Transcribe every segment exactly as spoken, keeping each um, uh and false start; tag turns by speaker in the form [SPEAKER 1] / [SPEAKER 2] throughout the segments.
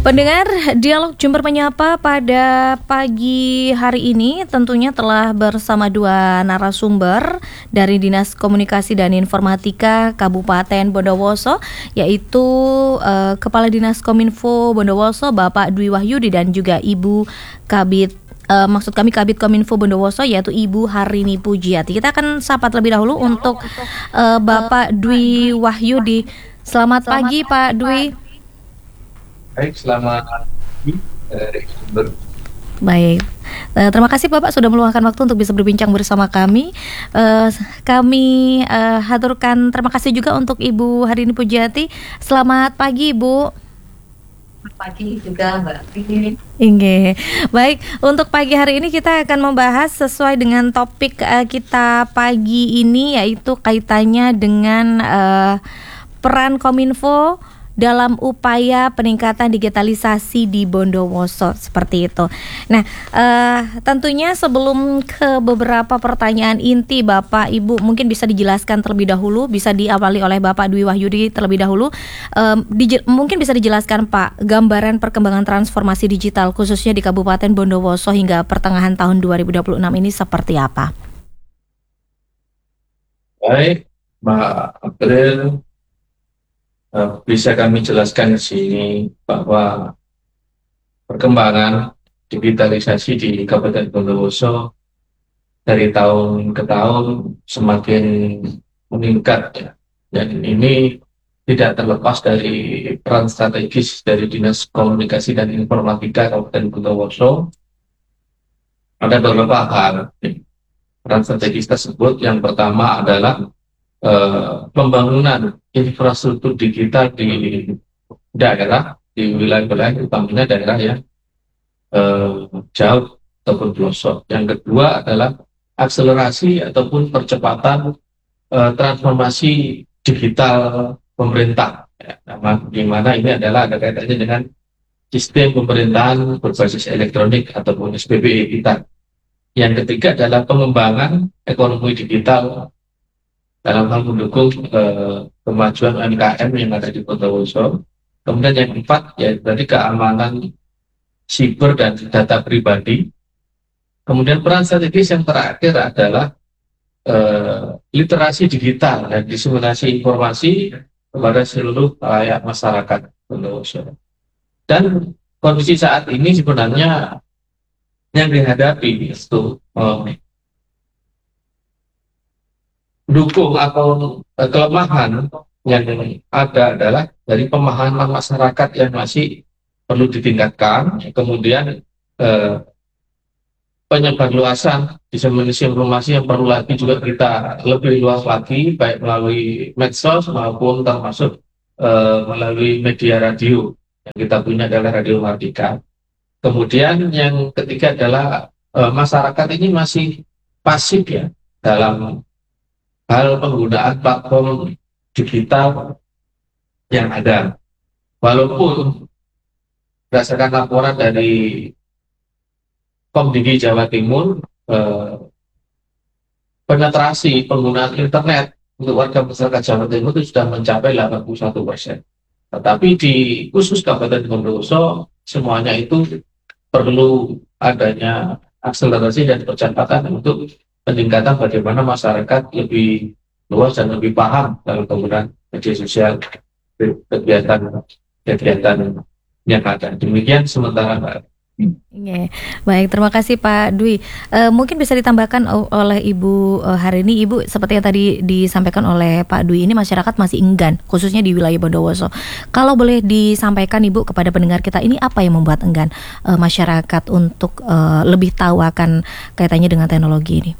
[SPEAKER 1] Pendengar, dialog Jember Menyapa pada pagi hari ini tentunya telah bersama dua narasumber dari Dinas Komunikasi dan Informatika Kabupaten Bondowoso, yaitu uh, Kepala Dinas Kominfo Bondowoso Bapak Dwi Wahyudi dan juga Ibu Kabid Uh, maksud kami Kabid Kominfo Bondowoso, yaitu Ibu Harini Pujiati. Kita akan sapa terlebih dahulu untuk uh, Bapak Dwi Wahyudi. Selamat pagi Pak Dwi.
[SPEAKER 2] Baik, selamat pagi dari Jember.
[SPEAKER 1] Baik, uh, terima kasih Bapak sudah meluangkan waktu untuk bisa berbincang bersama kami. Uh, kami uh, haturkan terima kasih juga untuk Ibu Harini Pujiati. Selamat pagi Ibu.
[SPEAKER 3] Pagi juga Mbak Vivi.
[SPEAKER 1] Inge. Baik, untuk pagi hari ini kita akan membahas sesuai dengan topik uh, kita pagi ini, yaitu kaitannya dengan uh, peran Kominfo dalam upaya peningkatan digitalisasi di Bondowoso, seperti itu. Nah, uh, tentunya sebelum ke beberapa pertanyaan inti Bapak Ibu, mungkin bisa dijelaskan terlebih dahulu, bisa diawali oleh Bapak Dwi Wahyudi terlebih dahulu. Um, dij- mungkin bisa dijelaskan Pak, gambaran perkembangan transformasi digital khususnya di Kabupaten Bondowoso hingga pertengahan tahun dua ribu dua puluh enam ini seperti apa?
[SPEAKER 2] Baik, Mbak April. Uh, bisa kami jelaskan di sini bahwa perkembangan digitalisasi di Kabupaten Bondowoso dari tahun ke tahun semakin meningkat, ya. Dan ini tidak terlepas dari peran strategis dari Dinas Komunikasi dan Informatika Kabupaten Bondowoso. Ada beberapa hal peran strategis tersebut. Yang pertama adalah Uh, pembangunan infrastruktur digital di daerah, di wilayah-wilayah utamanya daerah yang uh, jauh ataupun pelosok. Yang kedua adalah akselerasi ataupun percepatan uh, transformasi digital pemerintah, ya, di mana ini adalah ada kaitannya dengan sistem pemerintahan berbasis elektronik ataupun S P B E kita. Yang ketiga adalah pengembangan ekonomi digital dalam hal mendukung eh, kemajuan U M K M yang ada di Bondowoso. Kemudian yang keempat, yaitu tadi keamanan siber dan data pribadi. Kemudian peran strategis yang terakhir adalah eh, literasi digital dan diseminasi informasi kepada seluruh rakyat masyarakat Bondowoso. Dan kondisi saat ini sebenarnya yang dihadapi itu eh, dukung atau uh, kelemahan yang ada adalah dari pemahaman masyarakat yang masih perlu ditingkatkan, kemudian uh, penyebarluasan diseminasi informasi yang perlu lagi juga kita lebih luas lagi, baik melalui medsos maupun termasuk uh, melalui media radio yang kita punya adalah Radio Mardika. Kemudian yang ketiga adalah uh, masyarakat ini masih pasif, ya, dalam hal penggunaan platform digital yang ada. Walaupun berdasarkan laporan dari Komdigi Jawa Timur, eh, penetrasi penggunaan internet untuk warga masyarakat Jawa Timur itu sudah mencapai delapan puluh satu persen. Tetapi di khusus Kabupaten Bondowoso semuanya itu perlu adanya akselerasi dan percepatan untuk peningkatan bagaimana masyarakat lebih luas dan lebih paham dalam penggunaan media sosial, kegiatan kegiatan yang ada. Demikian sementara Mbak.
[SPEAKER 1] Yeah. Baik, terima kasih Pak Dwi. Uh, mungkin bisa ditambahkan oleh Ibu uh, Harini, Ibu, seperti yang tadi disampaikan oleh Pak Dwi, ini masyarakat masih enggan, khususnya di wilayah Bondowoso. Kalau boleh disampaikan Ibu kepada pendengar kita, ini apa yang membuat enggan uh, masyarakat untuk uh, lebih tahu akan kaitannya dengan teknologi ini?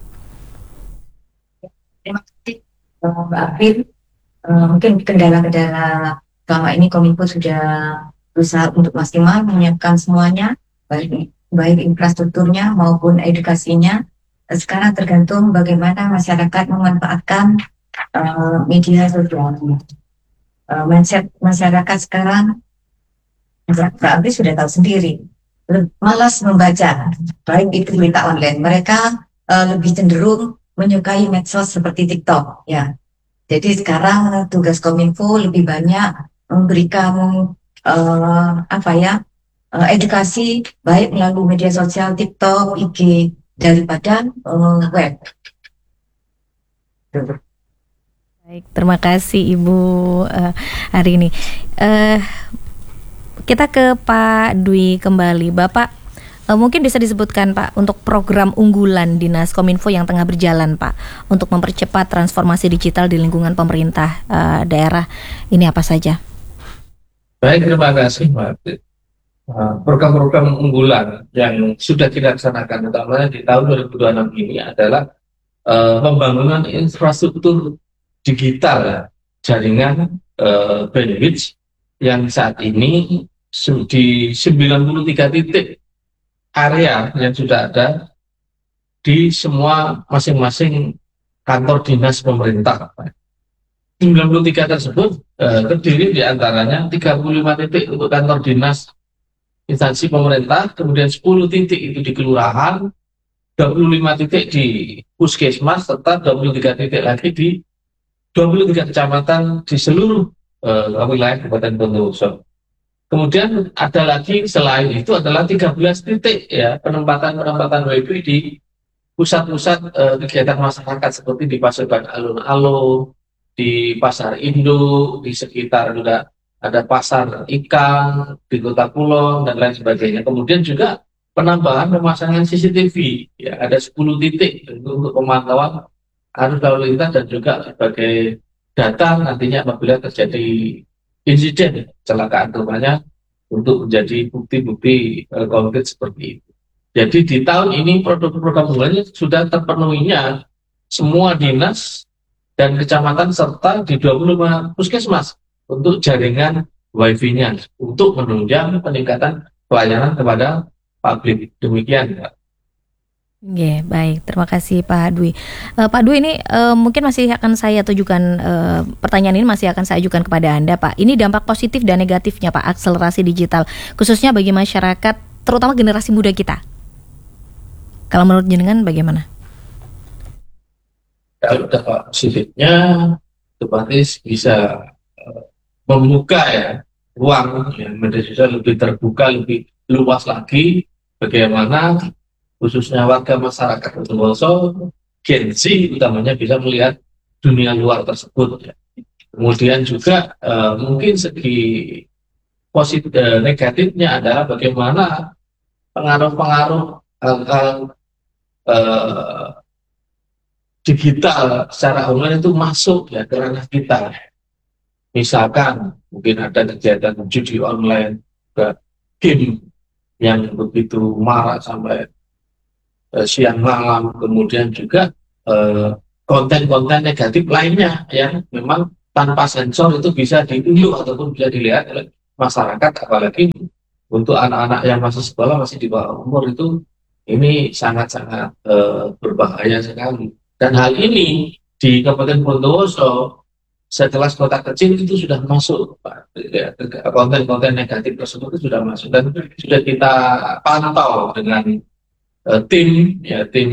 [SPEAKER 3] Terima kasih Mbak April. Uh, mungkin kendala-kendala selama ini Kominfo sudah berusaha untuk maksimal menyiapkan semuanya, baik baik infrastrukturnya maupun edukasinya. Sekarang tergantung bagaimana masyarakat memanfaatkan uh, media sosial. Uh, mindset masyarakat sekarang, Mbak April sudah tahu sendiri, malas membaca, baik itu berita online. Mereka uh, lebih cenderung menyukai medsos seperti TikTok, ya. Jadi sekarang tugas Kominfo lebih banyak memberikan uh, apa ya uh, edukasi baik melalui media sosial TikTok, I G daripada uh, web.
[SPEAKER 1] Baik, terima kasih Ibu uh, hari ini. Uh, kita ke Pak Dwi kembali, Bapak. Uh, mungkin bisa disebutkan Pak untuk program unggulan Dinas Kominfo yang tengah berjalan Pak untuk mempercepat transformasi digital di lingkungan pemerintah uh, daerah ini apa saja?
[SPEAKER 2] Baik, terima kasih Mbak. Uh, program-program unggulan yang sudah dilaksanakan utamanya di tahun dua ribu dua puluh enam ini adalah uh, pembangunan infrastruktur digital jaringan uh, bandwidth yang saat ini di sembilan puluh tiga titik area yang sudah ada di semua masing-masing kantor dinas pemerintah. sembilan puluh tiga tersebut uh, terdiri diantaranya tiga puluh lima titik untuk kantor dinas instansi pemerintah, kemudian sepuluh titik itu di kelurahan, dua puluh lima titik di puskesmas, serta dua puluh tiga titik lagi di dua puluh tiga kecamatan di seluruh uh, wilayah Kabupaten Bondowoso. Kemudian ada lagi selain itu adalah tiga belas titik ya penempatan-penempatan W I F I di pusat-pusat uh, kegiatan masyarakat seperti di Paseban Alun-Alun, di Pasar Indo, di sekitar juga ada Pasar Ikan, di Kota Kulon dan lain sebagainya. Kemudian juga penambahan pemasangan C C T V ya ada sepuluh titik untuk, untuk pemantauan arus lalu lintas dan juga sebagai data nantinya apabila terjadi insiden kecelakaan terutamanya untuk menjadi bukti-bukti uh, konkret seperti itu. Jadi di tahun ini produk-program unggulannya sudah terpenuhinya semua dinas dan kecamatan serta di dua puluh lima puskesmas untuk jaringan wifi-nya untuk menunjang peningkatan pelayanan kepada publik. Demikian, Pak.
[SPEAKER 1] Oke, baik. Terima kasih Pak Dwi. Uh, Pak Dwi ini uh, mungkin masih akan saya tujukan uh, pertanyaan ini masih akan saya ajukan kepada Anda, Pak. Ini dampak positif dan negatifnya, Pak, akselerasi digital khususnya bagi masyarakat, terutama generasi muda kita. Kalau menurut jenengan bagaimana?
[SPEAKER 2] Kalau dampak positifnya, otomatis bisa uh, membuka ya ruang ya, media sosial lebih terbuka, lebih luas lagi. Bagaimana khususnya warga masyarakat Bondowoso, Gen Z utamanya bisa melihat dunia luar tersebut. Ya. Kemudian juga uh, mungkin segi positif uh, negatifnya adalah bagaimana pengaruh-pengaruh hal-hal uh, digital secara online itu masuk ya ke ranah kita. Misalkan mungkin ada kegiatan judi online, ke game yang begitu marak sampai siang malam, kemudian juga eh, konten-konten negatif lainnya yang memang tanpa sensor itu bisa diunduh ataupun bisa dilihat oleh masyarakat, apalagi untuk anak-anak yang masih sekolah, masih di bawah umur itu ini sangat-sangat eh, berbahaya sekali. Dan hal ini di Kabupaten Bondowoso setelah kota kecil itu sudah masuk, Pak. Konten-konten negatif tersebut itu sudah masuk dan sudah kita pantau dengan Uh, tim ya tim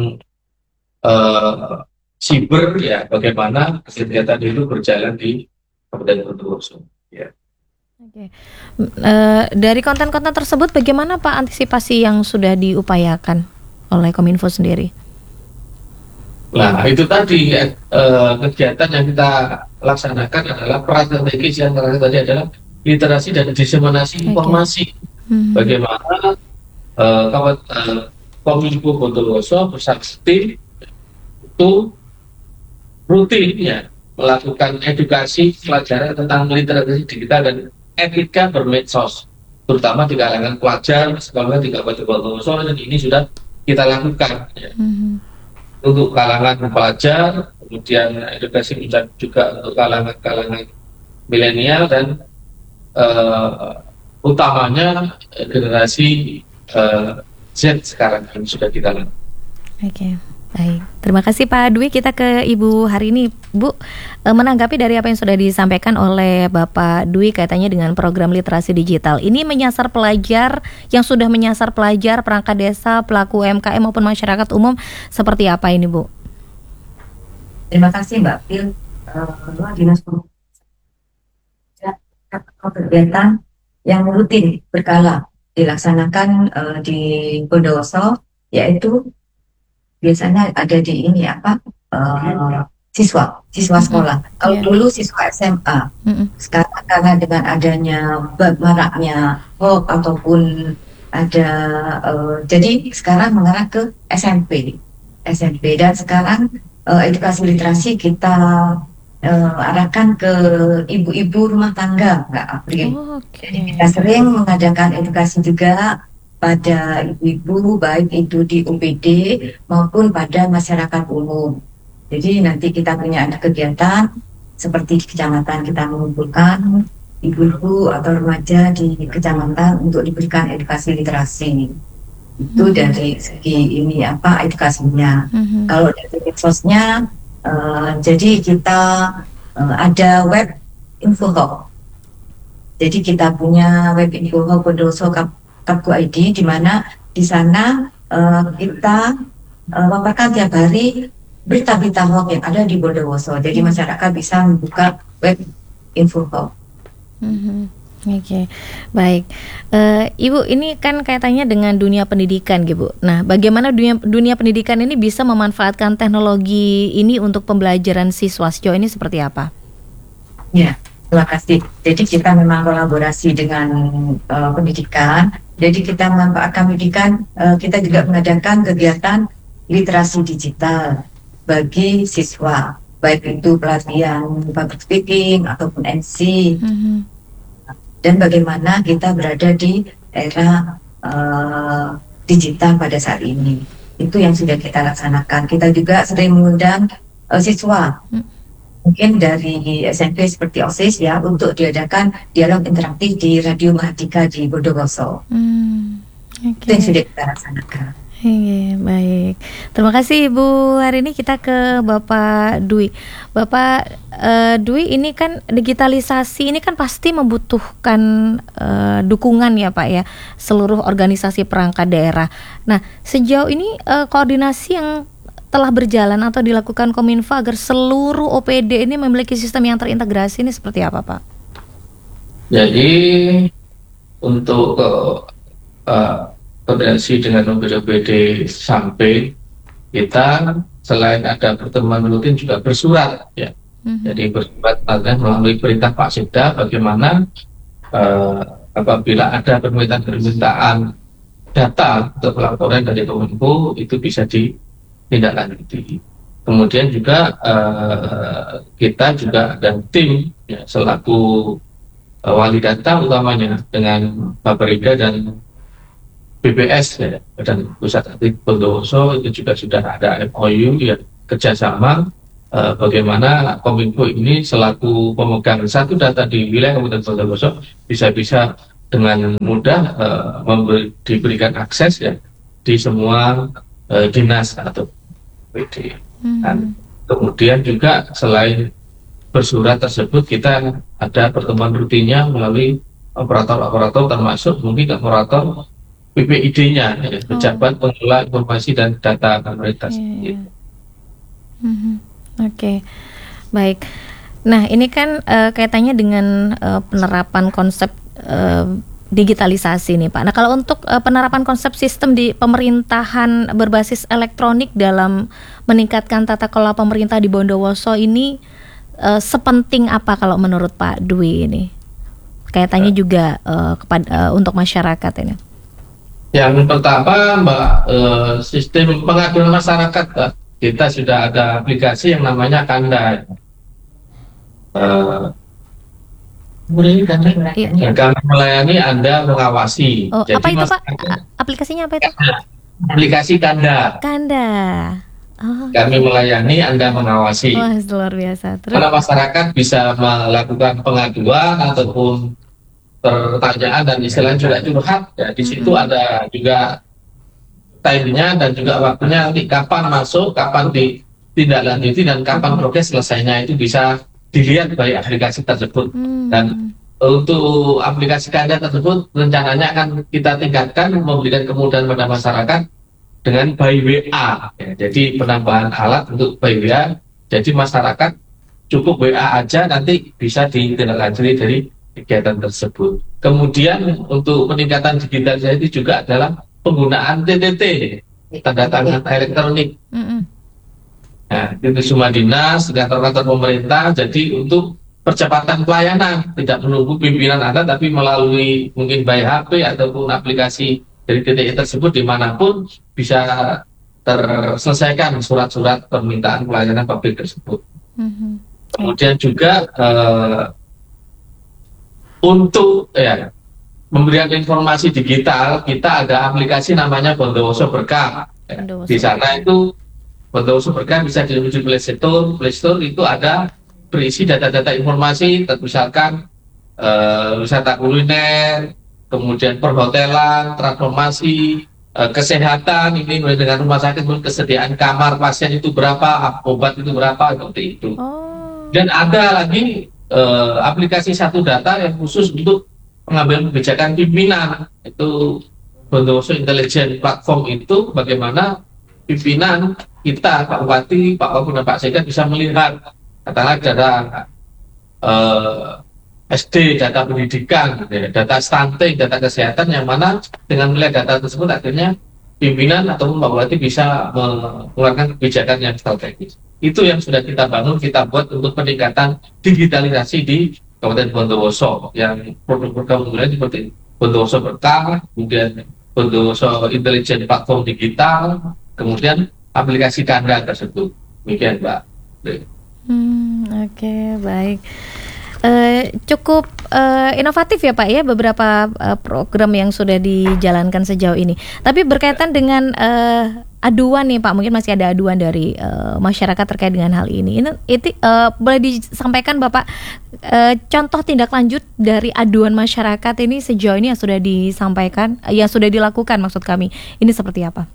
[SPEAKER 2] uh, siber ya bagaimana kegiatan itu berjalan di Kabupaten Bondowoso ya.
[SPEAKER 1] Oke. Uh, dari konten-konten tersebut bagaimana Pak antisipasi yang sudah diupayakan oleh Kominfo sendiri?
[SPEAKER 2] Nah itu tadi uh, kegiatan yang kita laksanakan adalah peran strategis yang tadi adalah literasi dan diseminasi informasi. Okay. Hmm. Bagaimana uh, kawan Kominfo Bondowoso bersama tim itu rutin ya melakukan edukasi pelajaran tentang literasi digital dan etika bermedsos, terutama di kalangan pelajar sekolah di Kabupaten Bondowoso, dan ini sudah kita lakukan ya. Mm-hmm. Untuk kalangan pelajar, kemudian edukasi juga untuk kalangan-kalangan milenial dan uh, utamanya generasi uh, Z sekarang ini sudah kita lakukan.
[SPEAKER 1] Oke, baik. Terima kasih Pak Dwi. Kita ke Ibu hari ini, Bu. E, menanggapi dari apa yang sudah disampaikan oleh Bapak Dwi kaitannya dengan program literasi digital. Ini menyasar pelajar yang sudah menyasar pelajar, perangkat desa, pelaku U M K M maupun masyarakat umum seperti apa ini, Bu?
[SPEAKER 3] Terima kasih Mbak Pil. Uh, Dinas Perhubungan kegiatan yang rutin berkala dilaksanakan uh, di Bondowoso, yaitu biasanya ada di ini apa uh, siswa siswa
[SPEAKER 1] Mm-mm.
[SPEAKER 3] sekolah. Kalau
[SPEAKER 1] Iya.
[SPEAKER 3] dulu siswa S M A,
[SPEAKER 1] Mm-mm.
[SPEAKER 3] sekarang karena dengan adanya ba- maraknya hoax ataupun ada uh, jadi sekarang mengarah ke S M P S M P dan sekarang uh, edukasi literasi kita uh, arahkan ke ibu-ibu rumah tangga, Mbak April.
[SPEAKER 1] Oh,
[SPEAKER 3] Jadi
[SPEAKER 1] oke.
[SPEAKER 3] kita sering mengadakan edukasi juga pada ibu-ibu, baik itu di U P D maupun pada masyarakat umum. Jadi nanti kita punya ada kegiatan seperti di kecamatan, kita mengumpulkan ibu-ibu atau remaja di kecamatan untuk diberikan edukasi literasi. Itu
[SPEAKER 1] Mhm.
[SPEAKER 3] dari segi ini apa edukasinya.
[SPEAKER 1] Mhm.
[SPEAKER 3] Kalau dari medsosnya, eh, jadi kita eh, ada web InfoHub. Jadi kita punya web InfoHub Bondowoso Kap Kapku I D, di mana di sana eh, kita eh, memaparkan tiap hari berita-berita hoax yang ada di Bondowoso. Jadi
[SPEAKER 1] Hmm.
[SPEAKER 3] masyarakat bisa membuka web InfoHub.
[SPEAKER 1] Mhm. Oke, baik. Eh, Ibu, ini kan kaitannya dengan dunia pendidikan, gitu, Bu. Nah, bagaimana dunia dunia pendidikan ini bisa memanfaatkan teknologi ini untuk pembelajaran siswa sejauh ini seperti apa?
[SPEAKER 3] Ya, terima kasih. Jadi kita memang kolaborasi dengan uh, pendidikan. Jadi kita memanfaatkan pendidikan, uh, kita juga mengadakan kegiatan literasi digital bagi siswa, baik itu pelatihan public speaking ataupun M C,
[SPEAKER 1] Mhm.
[SPEAKER 3] dan bagaimana kita berada di era uh, digital pada saat ini. Itu yang sudah kita laksanakan. Kita juga sering mengundang uh, siswa,
[SPEAKER 1] Hmm.
[SPEAKER 3] mungkin dari S M P seperti OSIS ya, untuk diadakan dialog interaktif di Radio Mahardika di Bondowoso.
[SPEAKER 1] Hmm.
[SPEAKER 3] Itu yang
[SPEAKER 1] Oke.
[SPEAKER 3] sudah kita laksanakan.
[SPEAKER 1] Iya, baik. Terima kasih Ibu. Hari ini kita ke Bapak Dwi. Bapak eh, Dwi, ini kan digitalisasi ini kan pasti membutuhkan eh, dukungan ya Pak ya, seluruh organisasi perangkat daerah. Nah, sejauh ini eh, koordinasi yang telah berjalan atau dilakukan Kominfo agar seluruh O P D ini memiliki sistem yang terintegrasi ini seperti apa Pak?
[SPEAKER 2] Jadi untuk uh, uh, koordinasi dengan O P D O P D sampai kita selain ada pertemuan rutin juga bersurat ya.
[SPEAKER 1] Mhm.
[SPEAKER 2] Jadi bersurat artinya melalui perintah Pak Sekda bagaimana uh, apabila ada permintaan-permintaan data untuk pelaporan dari Kominfo itu bisa ditindaklanjuti. Kemudian juga uh, kita juga ada tim ya, selaku uh, wali data utamanya dengan Baperindo dan B P S ya, dan Pusat Atlet Bondowoso itu juga sudah ada M O U ya, kerjasama uh, bagaimana Kominfo ini selaku pemegang satu data di wilayah Kabupaten Bondowoso bisa-bisa dengan mudah uh, memberi, diberikan akses ya di semua uh, dinas atau P D. Dan kemudian juga selain bersurat tersebut kita ada pertemuan rutinnya melalui operator-operator termasuk mungkin operator P P I D-nya ya, Pejabat Pengelola Informasi dan Data Pemerintah.
[SPEAKER 1] Iya, iya. Mhm. Oke, baik. Nah, ini kan eh, kaitannya dengan eh, penerapan konsep eh, digitalisasi nih Pak. Nah, kalau untuk eh, penerapan konsep sistem di pemerintahan berbasis elektronik dalam meningkatkan tata kelola pemerintah di Bondowoso ini eh, sepenting apa kalau menurut Pak Dwi ini? Kaitannya juga eh, kepada eh, untuk masyarakat ini.
[SPEAKER 2] Yang pertama, Mbak, eh, sistem pengaduan masyarakat, Mbak. Kita sudah ada aplikasi yang namanya Kanda. Eh,
[SPEAKER 1] Iya.
[SPEAKER 2] dan kami melayani Anda mengawasi.
[SPEAKER 1] Oh,
[SPEAKER 2] Jadi
[SPEAKER 1] apa itu Pak?
[SPEAKER 2] masyarakat-
[SPEAKER 1] A- Aplikasinya apa itu?
[SPEAKER 2] aplikasi Kanda.
[SPEAKER 1] Kanda. Oh,
[SPEAKER 2] Kami melayani Anda mengawasi.
[SPEAKER 1] wah luar biasa. Terus,
[SPEAKER 2] Mana masyarakat bisa melakukan pengaduan ataupun pertanyaan dan istilahnya juga curhat ya, di situ
[SPEAKER 1] Mm-mm.
[SPEAKER 2] ada juga time-nya dan juga waktunya nanti kapan masuk, kapan ditindaklanjuti dan kapan progres selesainya itu bisa dilihat dari aplikasi tersebut.
[SPEAKER 1] hmm,
[SPEAKER 2] Dan untuk aplikasi Kanda tersebut rencananya akan kita tingkatkan memberikan kemudahan pada masyarakat dengan by W A ya. Jadi penambahan alat untuk by W A, jadi masyarakat cukup W A aja nanti bisa ditindaklanjuti dari kegiatan tersebut. Kemudian untuk peningkatan digitalisasi itu juga adalah penggunaan T T T, tanda tangan elektronik.
[SPEAKER 1] Mm-mm.
[SPEAKER 2] Nah, itu semua dinas, kantor-kantor pemerintah, jadi untuk percepatan pelayanan, tidak menunggu pimpinan Anda, tapi melalui mungkin by H P ataupun aplikasi dari T T I tersebut dimanapun bisa terselesaikan surat-surat permintaan pelayanan publik tersebut.
[SPEAKER 1] Mhm.
[SPEAKER 2] Kemudian juga eh, untuk ya memberikan informasi digital, kita ada aplikasi namanya Bondowoso Berkah. Ya,
[SPEAKER 1] Bondowoso
[SPEAKER 2] di sana itu Bondowoso Berkah bisa diunduh di Play Store. Play Store itu ada berisi data-data informasi, misalkan eh, wisata kuliner, kemudian perhotelan, transformasi, eh, kesehatan, ini mulai dengan rumah sakit, kesediaan kamar pasien itu berapa, obat itu berapa, seperti itu.
[SPEAKER 1] Oh.
[SPEAKER 2] Dan ada lagi eh, aplikasi satu data yang khusus untuk pengambilan kebijakan pimpinan, itu Bondowoso Intelligent Platform. Itu bagaimana pimpinan kita, Pak Bupati, Pak Wagub, dan Pak Sekda bisa melihat katakanlah data eh, S D, data pendidikan, gitu ya, data stunting, data kesehatan, yang mana dengan melihat data tersebut akhirnya pimpinan ataupun Pak Bupati bisa mengeluarkan kebijakan yang strategis. Itu yang sudah kita bangun, kita buat untuk peningkatan digitalisasi di Kabupaten Bondowoso, yang program-program unggulan seperti Bondowoso Berkah, kemudian Bondowoso Intelligent Platform Digital, kemudian aplikasi Kanda tersebut. Demikian, Mbak.
[SPEAKER 1] Hmm, oke, okay, baik. Uh, cukup uh, inovatif ya Pak ya beberapa uh, program yang sudah dijalankan sejauh ini. Tapi berkaitan dengan uh, aduan nih Pak, mungkin masih ada aduan dari uh, masyarakat terkait dengan hal ini. Ini itu uh, boleh disampaikan Bapak uh, contoh tindak lanjut dari aduan masyarakat ini sejauh ini yang sudah disampaikan, yang sudah dilakukan maksud kami. Ini seperti apa?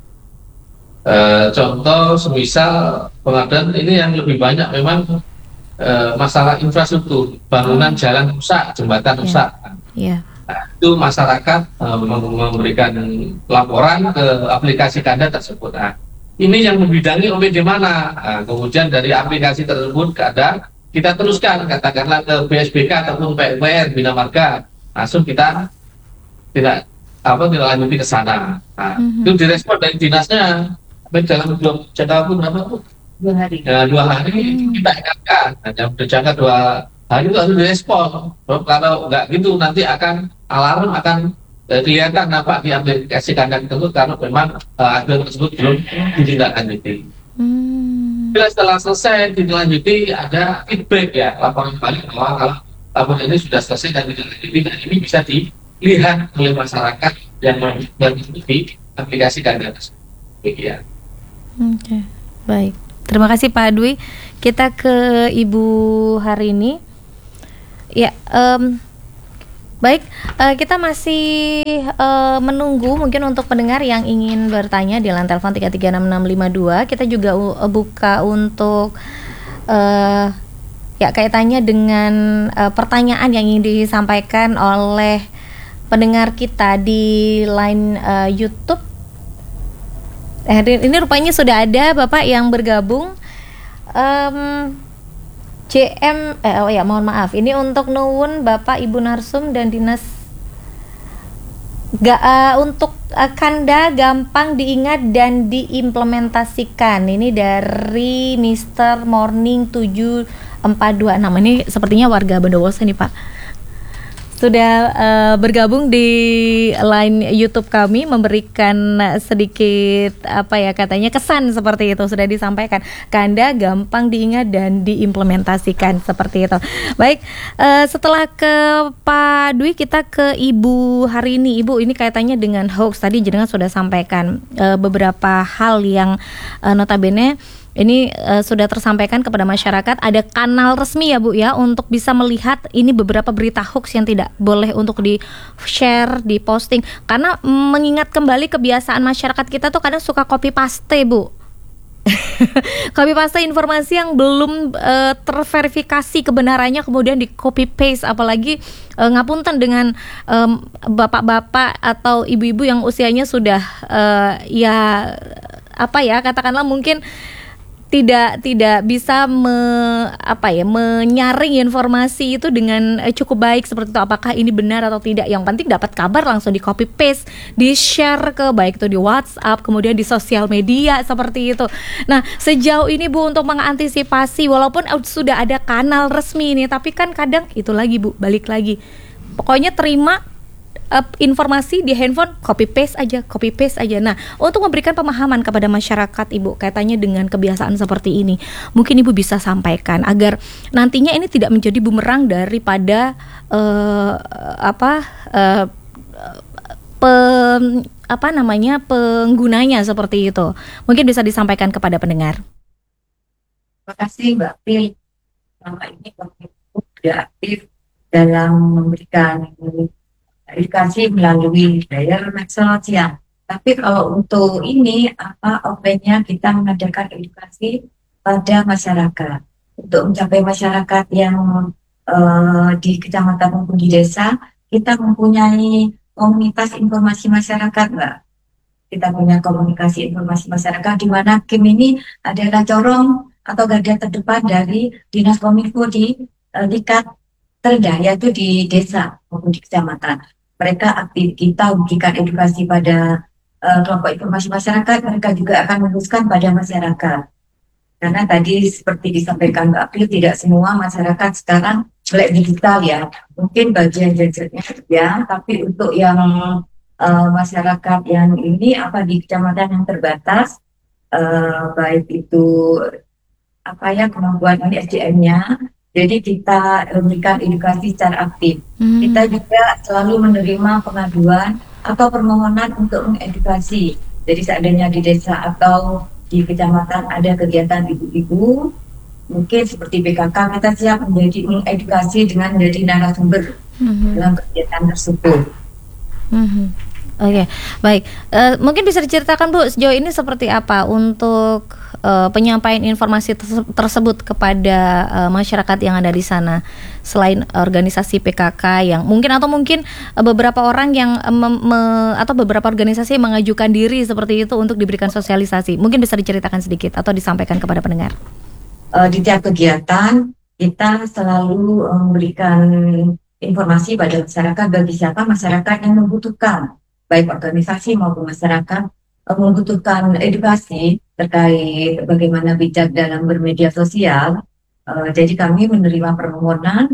[SPEAKER 2] Uh, contoh semisal pengaduan ini yang lebih banyak memang Uh, masalah infrastruktur, bangunan hmm. jalan rusak, jembatan yeah. rusak.
[SPEAKER 1] Yeah.
[SPEAKER 2] Nah, itu masyarakat uh, memberikan laporan ke aplikasi Kanda tersebut. Nah, ini yang membidangi O P D mana? Nah, kemudian dari aplikasi tersebut Kanda kita teruskan, katakanlah ke B S B K ataupun P U R Bina Marga, langsung kita tidak apa tidak lanjuti ke sana. Nah, mm-hmm. itu direspon dari dinasnya. Tapi dalam dua jangka waktu berapa tuh?
[SPEAKER 3] Dua hari.
[SPEAKER 2] Ya, dua hari hmm. kita ingatkan. Hanya berjangka dua hari itu harus direspon. Kalau nggak gitu nanti akan alarm akan eh, kelihatan nampak di aplikasi Kanda tersebut karena memang eh, aduan tersebut belum ditindaklanjuti.
[SPEAKER 1] Hmm.
[SPEAKER 2] Bila setelah selesai ditindaklanjuti ada feedback ya, laporan balik bahwa kalau laporan ini sudah selesai dan ditindaklanjuti, dan ini bisa dilihat oleh masyarakat yang mengikuti aplikasi Kanda tersebut. Begitu.
[SPEAKER 1] Oke, okay. Baik. Terima kasih Pak Dwi. Kita ke Ibu hari ini. Ya, um, baik. Uh, kita masih uh, menunggu mungkin untuk pendengar yang ingin bertanya di line telepon tiga tiga enam enam lima dua. Kita juga uh, buka untuk uh, ya kaitannya dengan uh, pertanyaan yang ingin disampaikan oleh pendengar kita di line uh, YouTube. Eh, ini rupanya sudah ada Bapak yang bergabung, um, J M, eh, oh ya mohon maaf, ini untuk nuwun Bapak Ibu Narsum dan Dinas Ga, uh, untuk uh, Kanda gampang diingat dan diimplementasikan. Ini dari Mister Morning tujuh empat dua enam. Ini sepertinya warga Bondowoso nih Pak. Sudah uh, bergabung di line YouTube kami, memberikan sedikit apa ya katanya kesan seperti itu sudah disampaikan. Kanda gampang diingat dan diimplementasikan seperti itu. Baik, uh, setelah ke Pak Dwi kita ke Ibu hari ini. Ibu, ini kaitannya dengan hoax. Tadi jenengan sudah sampaikan uh, beberapa hal yang uh, notabene ini uh, sudah tersampaikan kepada masyarakat. Ada kanal resmi ya Bu ya untuk bisa melihat ini beberapa berita hoax yang tidak boleh untuk di share, di posting. Karena mengingat kembali kebiasaan masyarakat kita tuh kadang suka copy paste Bu. Copy paste informasi yang belum uh, terverifikasi kebenarannya kemudian di copy paste, apalagi uh, ngapunten dengan um, bapak-bapak atau ibu-ibu yang usianya sudah uh, ya apa ya katakanlah mungkin tidak tidak bisa me, apa ya menyaring informasi itu dengan eh, cukup baik seperti itu. Apakah ini benar atau tidak? Yang penting dapat kabar langsung di copy paste, di share ke baik itu di WhatsApp, kemudian di sosial media seperti itu. Nah, sejauh ini Bu untuk mengantisipasi, walaupun sudah ada kanal resmi ini, tapi kan kadang itu lagi Bu, balik lagi. Pokoknya terima uh, informasi di handphone, copy paste aja, copy paste aja. Nah, untuk memberikan pemahaman kepada masyarakat Ibu kaitannya dengan kebiasaan seperti ini, mungkin Ibu bisa sampaikan agar nantinya ini tidak menjadi bumerang daripada uh, apa uh, pe, apa namanya penggunanya seperti itu. Mungkin bisa disampaikan kepada pendengar.
[SPEAKER 3] Terima kasih Mbak Pil. Selama ini Kominfo sudah aktif dalam memberikan edukasi melalui layar medsos ya. Tapi kalau untuk ini apa offline-nya kita mengadakan edukasi pada masyarakat untuk mencapai masyarakat yang uh, di kecamatan maupun di desa. Kita mempunyai komunitas informasi masyarakat, Mbak. Kita punya komunikasi informasi masyarakat di mana K I M ini adalah corong atau garda terdepan dari Dinas Kominfo di uh, tingkat terendah, yaitu di desa maupun di kecamatan. Mereka aktif, kita memberikan edukasi pada uh, kelompok informasi masyarakat, mereka juga akan meneruskan pada masyarakat. Karena tadi seperti disampaikan Mbak April, tidak semua masyarakat sekarang melek digital ya. Mungkin bagian gadgetnya ya, tapi untuk yang uh, masyarakat yang ini apa di kecamatan yang terbatas, uh, baik itu apa ya kemampuan ini S D M-nya. Jadi kita memberikan edukasi secara aktif. Hmm. Kita juga selalu menerima pengaduan atau permohonan untuk mengedukasi. Jadi seandainya di desa atau di kecamatan ada kegiatan ibu-ibu, mungkin seperti B K K, kita siap menjadi mengedukasi dengan menjadi narasumber hmm. dalam kegiatan tersebut.
[SPEAKER 1] Hmm. Oke, okay. Baik. Uh, mungkin bisa diceritakan Bu sejauh ini seperti apa untuk uh, penyampaian informasi terse- tersebut kepada uh, masyarakat yang ada di sana, selain organisasi P K K yang mungkin atau mungkin uh, beberapa orang yang uh, me- me- atau beberapa organisasi yang mengajukan diri seperti itu untuk diberikan sosialisasi. Mungkin bisa diceritakan sedikit atau disampaikan kepada pendengar.
[SPEAKER 3] Uh, di tiap kegiatan kita selalu uh, memberikan informasi pada masyarakat bagi siapa masyarakat yang membutuhkan, baik organisasi maupun masyarakat membutuhkan edukasi terkait bagaimana bijak dalam bermedia sosial. Uh, jadi kami menerima permohonan